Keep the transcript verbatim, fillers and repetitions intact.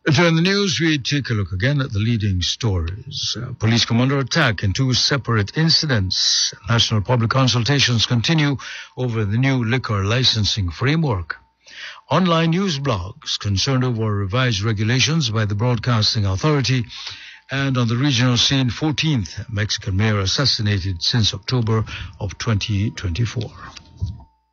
During the news, we take a look again at the leading stories. Uh, police commander attack in two separate incidents. National public consultations continue over the new liquor licensing framework. Online news blogs concerned over revised regulations by the Broadcasting Authority. And on the regional scene, fourteenth Mexican mayor assassinated since October of twenty twenty-four.